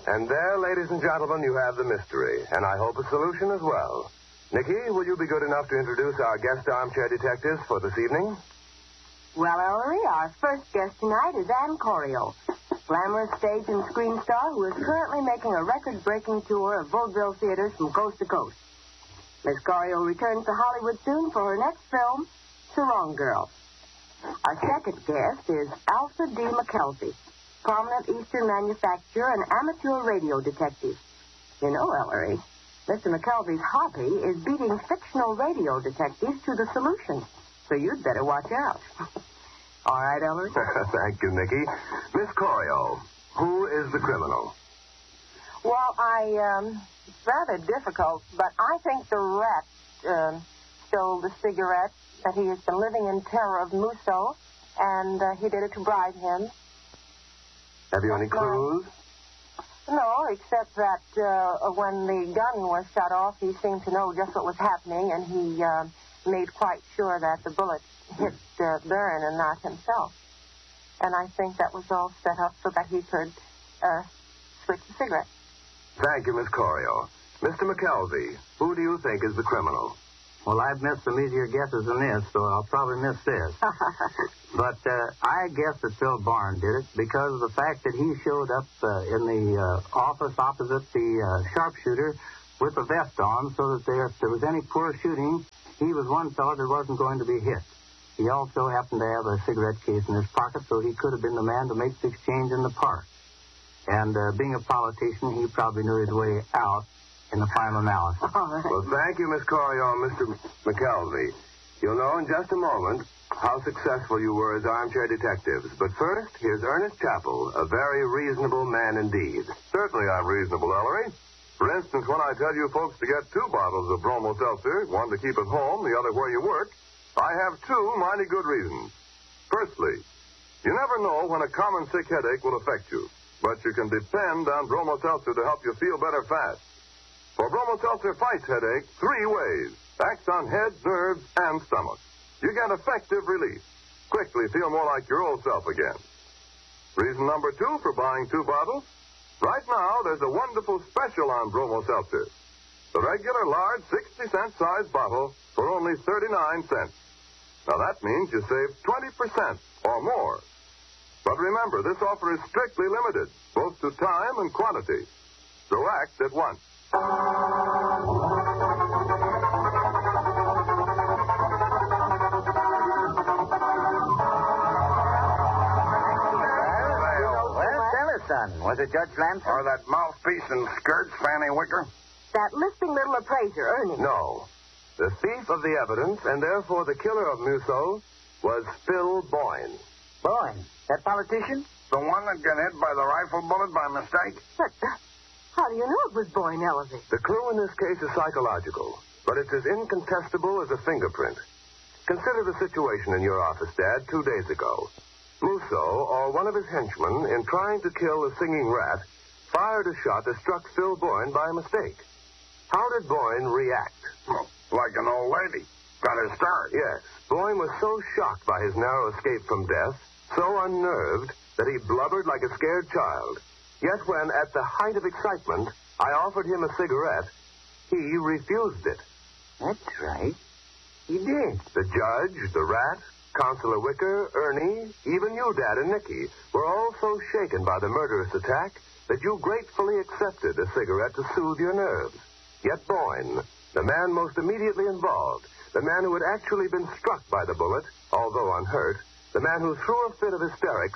And there, ladies and gentlemen, you have the mystery, and I hope a solution as well. Nikki, will you be good enough to introduce our guest armchair detectives for this evening? Well, Ellery, our first guest tonight is Ann Corio, glamorous stage and screen star who is currently making a record-breaking tour of vaudeville theaters from coast to coast. Miss Corio returns to Hollywood soon for her next film, Sarong Girl. Our second guest is Alfred D. McKelvey, prominent Eastern manufacturer and amateur radio detective. You know, Ellery, Mr. McKelvey's hobby is beating fictional radio detectives to the solution. So you'd better watch out. All right, Ellery? Thank you, Nikki. Miss Corio, who is the criminal? Well, it's rather difficult, but I think the rat stole the cigarette that he has been living in terror of Musso, and he did it to bribe him. Have you any clues? No, except that when the gun was shut off, he seemed to know just what was happening, and he made quite sure that the bullet hit Byrne and not himself. And I think that was all set up so that he could switch the cigarette. Thank you, Miss Corio. Mr. McKelvey, who do you think is the criminal? Well, I've missed some easier guesses than this, so I'll probably miss this. But I guess that Phil Barn did it because of the fact that he showed up in the office opposite the sharpshooter with a vest on so that if there was any poor shooting, he was one fellow that wasn't going to be hit. He also happened to have a cigarette case in his pocket, so he could have been the man to make the exchange in the park. And being a politician, he probably knew his way out in the final analysis. Well, thank you, Miss Corio and Mr. McKelvey. You'll know in just a moment how successful you were as armchair detectives. But first, here's Ernest Chappell, a very reasonable man indeed. Certainly I'm reasonable, Ellery. For instance, when I tell you folks to get 2 bottles of Bromo Seltzer, one to keep at home, the other where you work, I have 2 mighty good reasons. Firstly, you never know when a common sick headache will affect you, but you can depend on Bromo Seltzer to help you feel better fast. For Bromo Seltzer fights headache 3 ways. Acts on head, nerves, and stomach. You get effective relief. Quickly feel more like your old self again. Reason number 2 for buying 2 bottles. Right now, there's a wonderful special on Bromo Seltzer. The regular large 60-cent size bottle for only 39 cents. Now that means you save 20% or more. But remember, this offer is strictly limited, both to time and quantity. So act at once. Son, was it Judge Lamson? Or that mouthpiece in skirts, Fanny Wicker? That lisping little appraiser, Ernie. No. The thief of the evidence, and therefore the killer of Musso, was Phil Boyne. Boyne? That politician? The one that got hit by the rifle bullet by mistake? But how do you know it was Boyne, Ellery? The clue in this case is psychological, but it's as incontestable as a fingerprint. Consider the situation in your office, Dad, 2 days ago. Musso, or one of his henchmen, in trying to kill the singing rat, fired a shot that struck Phil Boyne by mistake. How did Boyne react? Well, like an old lady. Got her start. Yes. Boyne was so shocked by his narrow escape from death, so unnerved, that he blubbered like a scared child. Yet when, at the height of excitement, I offered him a cigarette, he refused it. That's right. He did. The judge, the rat, Counselor Wicker, Ernie, even you, Dad, and Nicky were all so shaken by the murderous attack that you gratefully accepted a cigarette to soothe your nerves. Yet Boyne, the man most immediately involved, the man who had actually been struck by the bullet, although unhurt, the man who threw a fit of hysterics,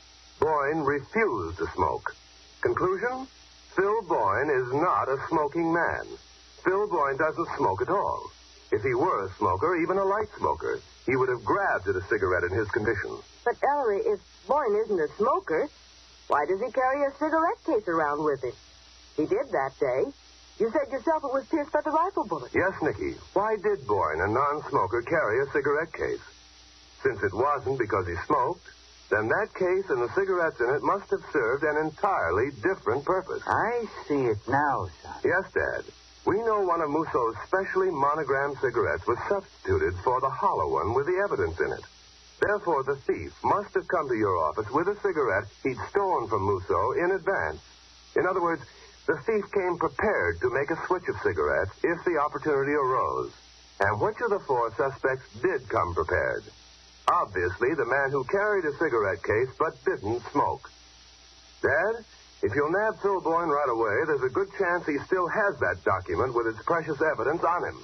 Boyne refused to smoke. Conclusion? Phil Boyne is not a smoking man. Phil Boyne doesn't smoke at all. If he were a smoker, even a light smoker, he would have grabbed at a cigarette in his condition. But, Ellery, if Boyne isn't a smoker, why does he carry a cigarette case around with him? He did that day. You said yourself it was pierced by the rifle bullet. Yes, Nicky. Why did Boyne, a non-smoker, carry a cigarette case? Since it wasn't because he smoked, then that case and the cigarettes in it must have served an entirely different purpose. I see it now, son. Yes, Dad. We know one of Musso's specially monogrammed cigarettes was substituted for the hollow one with the evidence in it. Therefore, the thief must have come to your office with a cigarette he'd stolen from Musso in advance. In other words, the thief came prepared to make a switch of cigarettes if the opportunity arose. And which of the four suspects did come prepared? Obviously, the man who carried a cigarette case but didn't smoke. Dad, if you'll nab Phil Boyne right away, there's a good chance he still has that document with its precious evidence on him.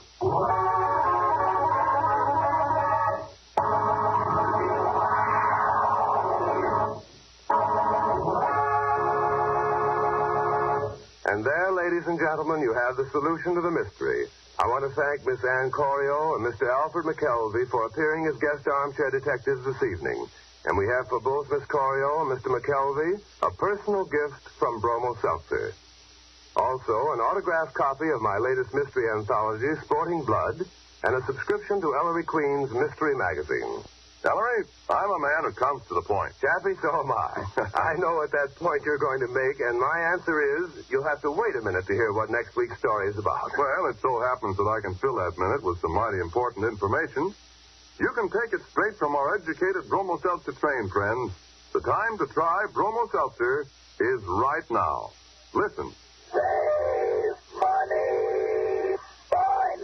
And there, ladies and gentlemen, you have the solution to the mystery. I want to thank Miss Ann Corio and Mr. Alfred McKelvey for appearing as guest armchair detectives this evening. And we have for both Miss Corio and Mr. McKelvey a personal gift from Bromo Seltzer. Also, an autographed copy of my latest mystery anthology, Sporting Blood, and a subscription to Ellery Queen's Mystery Magazine. Ellery, I'm a man who comes to the point. Chappie, so am I. I know what that point you're going to make, and my answer is you'll have to wait a minute to hear what next week's story is about. Well, it so happens that I can fill that minute with some mighty important information. You can take it straight from our educated Bromo Seltzer trained friends. The time to try Bromo Seltzer is right now. Listen. Save money. Buy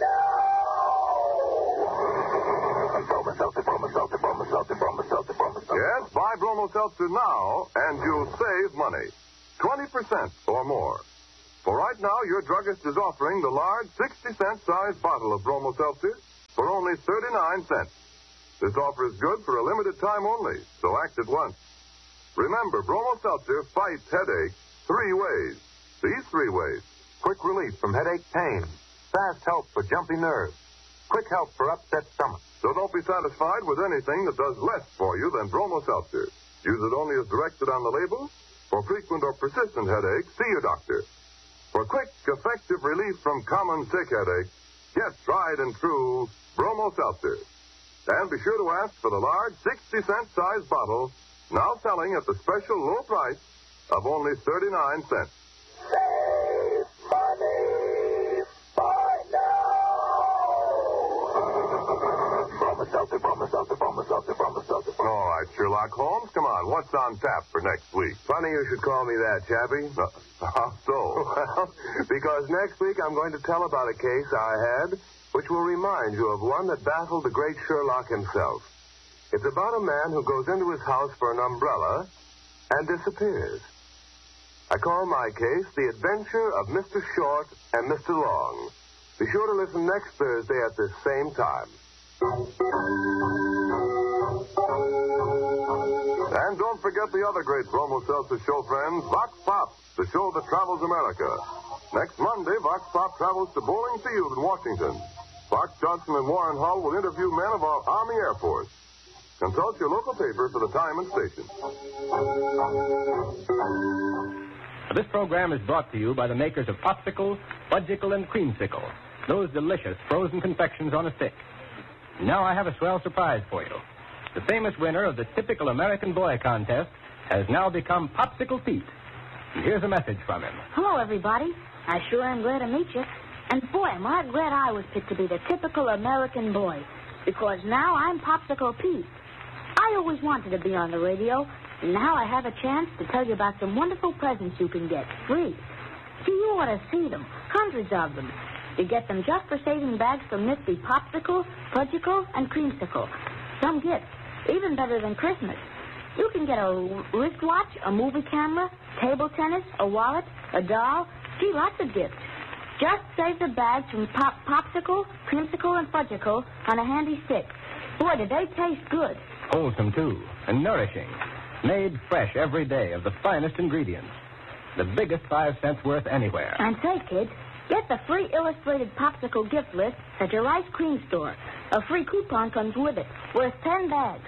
now. Bromo Seltzer, Bromo Seltzer, Bromo Seltzer, Bromo Seltzer, Bromo Seltzer. Yes, buy Bromo Seltzer now, and you'll save money. 20% or more. For right now, your druggist is offering the large 60-cent size bottle of Bromo Seltzer for only 39 cents. This offer is good for a limited time only, so act at once. Remember, Bromo Seltzer fights headache 3 ways. These 3 ways: Quick relief from headache, pain. Fast help for jumpy nerves. Quick help for upset stomach. So don't be satisfied with anything that does less for you than Bromo Seltzer. Use it only as directed on the label. For frequent or persistent headache, see your doctor. For quick, effective relief from common sick headache, get tried and true Bromo Seltzer. And be sure to ask for the large 60-cent size bottle, now selling at the special low price of only 39 cents. Save money. Buy now. Bromo Seltzer, Bromo Seltzer, Bromo Seltzer, Bromo Seltzer. All right, Sherlock Holmes, come on. What's on tap for next week? Funny you should call me that, Chappie. How so? Well, because next week I'm going to tell about a case I had which will remind you of one that baffled the great Sherlock himself. It's about a man who goes into his house for an umbrella and disappears. I call my case The Adventure of Mr. Short and Mr. Long. Be sure to listen next Thursday at this same time. And don't forget the other great Bromo Seltzer show friends, Vox Pop, the show that travels America. Next Monday, Vox Pop travels to Bowling Field in Washington. Fox Johnson and Warren Hull will interview men of our Army Air Force. Consult your local paper for the time and station. This program is brought to you by the makers of Popsicle, Fudgicle, and Creamsicle, those delicious frozen confections on a stick. Now I have a swell surprise for you. The famous winner of the Typical American Boy contest has now become Popsicle Pete. And here's a message from him. Hello, everybody. I sure am glad to meet you. And boy, am I glad I was picked to be the typical American boy. Because now I'm Popsicle Pete. I always wanted to be on the radio, and now I have a chance to tell you about some wonderful presents you can get free. See, you ought to see them. Hundreds of them. You get them just for saving bags from nifty Popsicle, Fudgicle, and Creamsicle. Some gifts, even better than Christmas. You can get a wristwatch, a movie camera, table tennis, a wallet, a doll. Gee, lots of gifts. Just save the bags from Popsicle, Creamsicle, and Fudgicle on a handy stick. Boy, do they taste good. Wholesome, too, and nourishing. Made fresh every day of the finest ingredients. The biggest 5 cents worth anywhere. And say, kids, get the free illustrated Popsicle gift list at your ice cream store. A free coupon comes with it, worth 10 bags.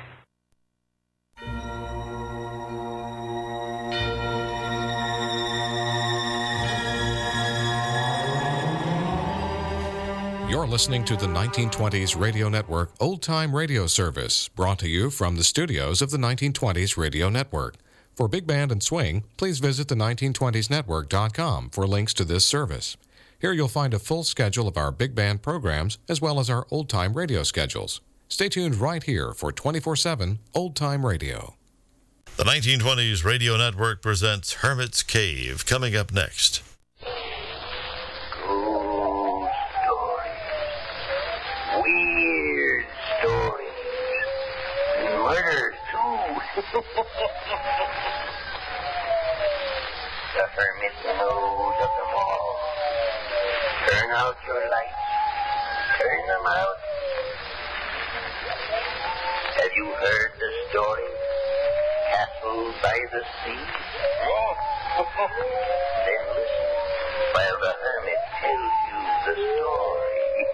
You're listening to the 1920s Radio Network Old Time Radio Service, brought to you from the studios of the 1920s Radio Network. For Big Band and Swing, please visit the 1920snetwork.com for links to this service. Here you'll find a full schedule of our Big Band programs, as well as our Old Time Radio schedules. Stay tuned right here for 24/7 Old Time Radio. The 1920s Radio Network presents Hermit's Cave, coming up next. Ghost stories. Weird stories. Murders, too. The Hermit knows of them all. Turn out your lights. Turn them out. Have you heard the story? Castle by the sea? Then listen while the Hermit tells you the story.